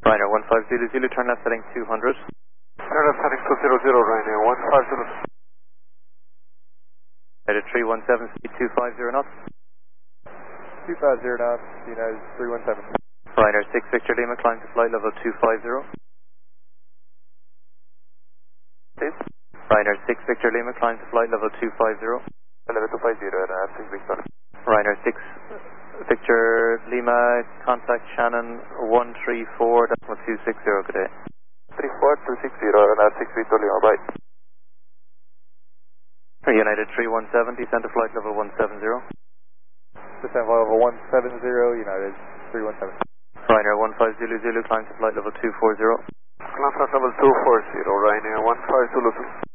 Ryanair 15 Zulu Zulu, turn left heading 200. Turn left heading 200, Ryanair 15 Zulu. United 317, speed 250 knots. 250 knots, United 317. Ryanair 6 Victor Lima, climb to flight level 250. Please? Ryanair 6 Victor Lima, climb to flight level 250. Level 250, Ryanair 6 Victor. Ryanair 6 Victor Lima, contact Shannon 134.260, good day. 34260, Ryanair 6 Victor Lima, bye. United 317, descend to flight level 170. Descend flight level 170, United 317. Ryanair 15 Zulu Zulu, climb to flight level 240. Climb flight level 240, Ryanair 15 Zulu Zulu.